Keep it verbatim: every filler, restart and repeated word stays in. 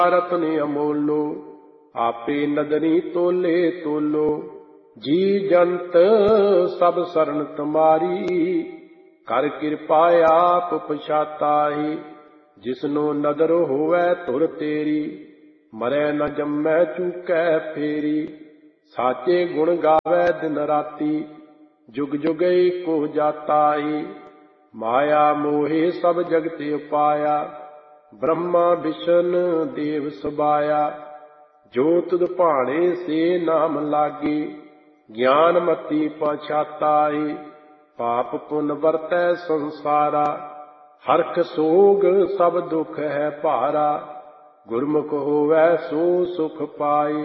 रतन अमोलो, आपे नदरी तोले तोलो। जी जंत सब शरण तुम्हारी, कर कृपा आप पछाताही। जिसनो नदर होवै तुर तेरी, मरै न जम्मै चूकै फेरी। साचे गुण गावै दिन राती, जुग जुग एको जाताही। माया मोहे सब जगत उपाया, ब्रह्मा विष्णु देव सबाया। जो तुद भाणे से नाम लागे, ज्ञान मति पछाताही। पाप पुन वरतै संसारा, हरख सोग सब दुख है भारा। गुरमुख होवै सो सुख पाए,